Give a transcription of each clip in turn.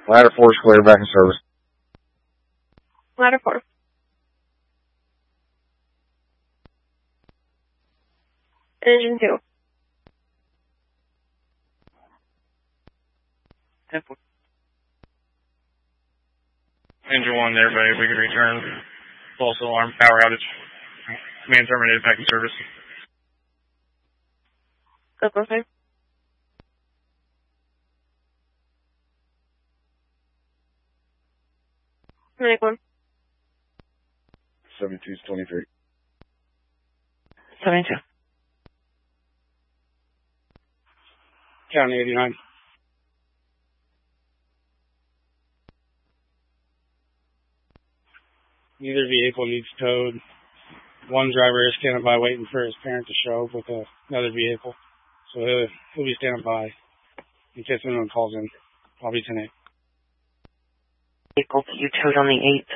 Ladder 4 is clear, back in service. Ladder 4. Engine 2. Engine 1 there, everybody. We can return. False alarm, power outage. Command terminated, back in service. Go, 5. Medic 1. 72's 23. 72. County 89. Neither vehicle needs towed. One driver is standing by waiting for his parent to show up with another vehicle. So he'll be standing by in case anyone calls in. I'll be tonight. Vehicle that you towed on the 8th.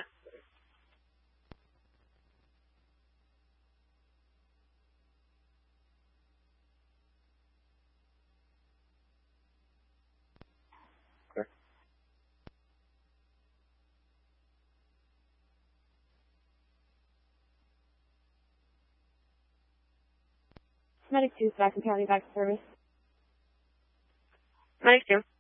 Medic 2, back in county, back to service. Medic 2.